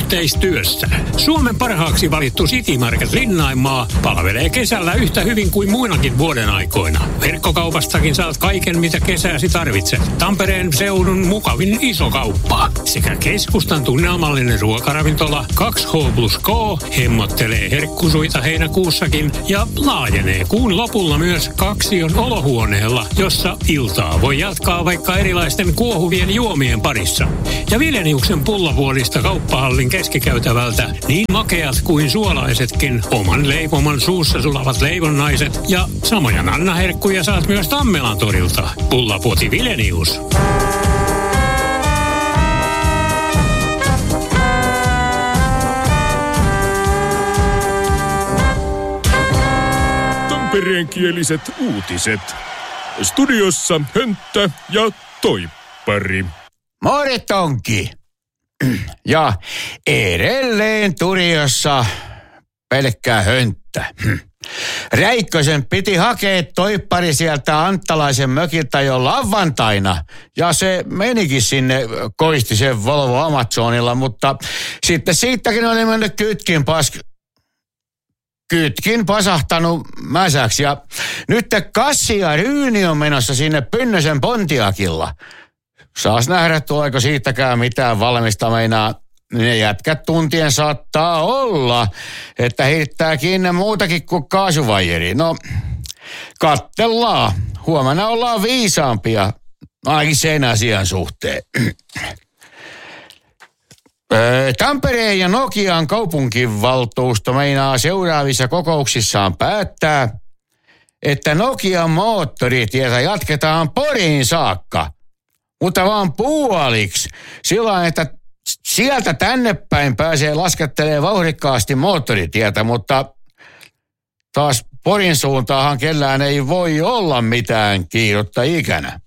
yhteistyössä. Suomen parhaaksi valittu City Market Linnainmaa palvelee kesällä yhtä hyvin kuin muinakin vuoden aikoina. Verkkokaupastakin saat kaiken, mitä kesäsi tarvitset. Tampereen seudun mukavin iso kauppa sekä keskustan tunnelmallinen ruokaravintola 2H+K hemmottelee herkkusuita heinäkuussakin ja laajenee kuun lopulla myös Kaksion olohuoneella, jossa iltaa voi jatkaa vaikka erilaisten kuohuvien juomien parissa. Ja Vileniuksen pullavuodista kauppahallin keskikäytävältä niin makeat kuin suolaisetkin oman leipoman suussa sulavat leivonnaiset ja samoja nannaherkkuja saat myös Tammelan torilta. Pullapuoti Vilenius. Tampereenkieliset uutiset. Studiossa Hönttä ja Toippari. Moritonki. Ja edelleen studiossa pelkkää Hönttä. Räikkösen piti hakea Toippari sieltä Anttalaisen mökiltä jo lauantaina. Ja se menikin sinne Koistisen Volvo Amazonilla, mutta sitten siitäkin oli mennyt kytkin pasahtanut mäsäksi. Ja nyt Kassi ja Ryyni on menossa sinne Pynnösen Pontiakilla. Saas nähdä, tuleeko siitäkään mitään valmista meinaa. Ne jätkät tuntien saattaa olla, että heittää kiinni muutakin kuin kaasuvajeri. No, kattellaan. Huomenna ollaan viisaampia, ainakin sen asian suhteen. Tampereen ja Nokian kaupunkivaltuusto meinaa seuraavissa kokouksissaan päättää, että Nokian moottoritietä jatketaan Poriin saakka, mutta vaan puoliksi. Sillä että sieltä tänne päin pääsee laskettelemaan vauhdikkaasti moottoritietä, mutta taas Porin suuntaahan kellään ei voi olla mitään kiirettä ikänä.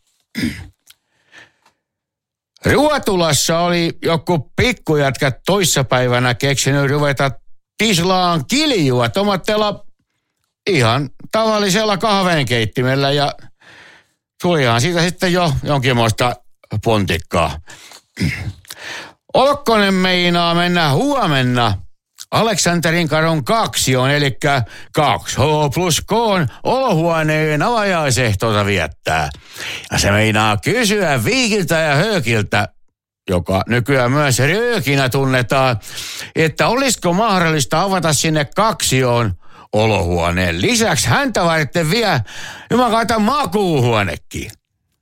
Ruotulassa oli joku pikkujätkä toissapäivänä keksinyt ruveta tislaan kiljua tomatteella ihan tavallisella kahvenkeittimellä ja tulihan siitä sitten jo jonkinmoista pontikkaa. Okkonen meinaa mennä huomenna Aleksanterin kadun 2, eli 2H+K olohuoneen avajaisehtoota viettää. Ja se meinaa kysyä Viikiltä ja Höökiltä, joka nykyään myös Röökinä tunnetaan, että olisiko mahdollista avata sinne 2 olohuoneen. Lisäksi häntä varten vielä jumakauta makuuhuonekin.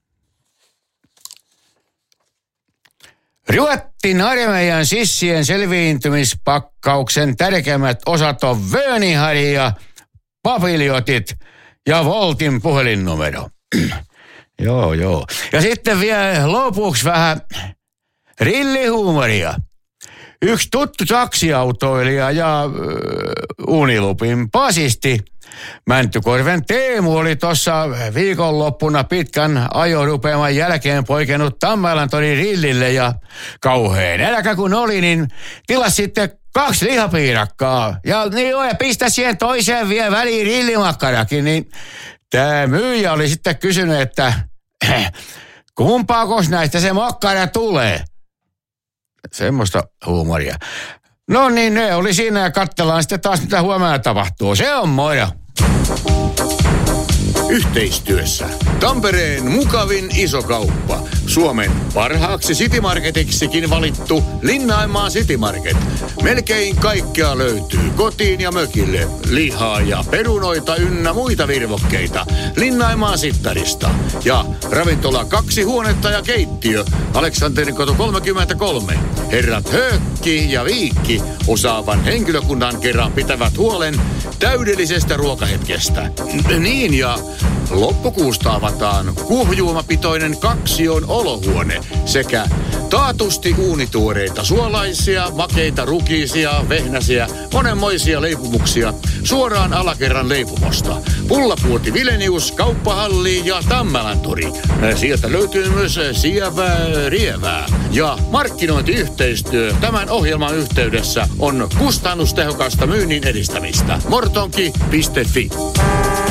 Ruotsin armeijan sissien selviintymispakkauksen tärkeimmät osat on Vönihari ja papiljotit ja Voltin puhelinnumero. Joo. Ja sitten vielä lopuksi vähän rillihuumoria. Yksi tuttu taksiautoilija ja Unilupin basisti Mäntykorven Teemu oli tuossa viikonloppuna pitkän ajorupeaman jälkeen poikennut Tammelan torin rillille ja kauheen eläkä kun oli, niin tilasi sitten 2 lihapiirakkaa. Ja pistä siihen toiseen vielä väliin rillimakkarakin, niin tämä myyjä oli sitten kysynyt, että kumpaakos näistä se makkara tulee? Semmoista huumoria. No niin, ne oli siinä ja katsellaan sitten taas mitä huomenna tapahtuu. Se on moro. Yhteistyössä Tampereen mukavin iso kauppa. Suomen parhaaksi City Marketiksikin valittu Linnainmaa City Market. Melkein kaikkea löytyy kotiin ja mökille. Lihaa ja perunoita ynnä muita virvokkeita. Linnainmaa Sittarista. Ja ravintola 2 huonetta ja keittiö. Aleksanterin koto 33. Herrat Höökki ja Viikki osaavan henkilökunnan kerran pitävät huolen täydellisestä ruokahetkestä. Niin ja loppukuusta avataan kuohujuomapitoinen 2 olohuone sekä taatusti uunituoreita suolaisia, makeita, rukiisia, vehnäsiä, monenmoisia leipumuksia suoraan alakerran leipumosta. Pullapuoti Vilenius, Kauppahalli ja Tammelan tori. Sieltä löytyy myös sievää rievää. Ja markkinointiyhteistyö tämän ohjelman yhteydessä on kustannustehokasta myynnin edistämistä. Mortonki.fi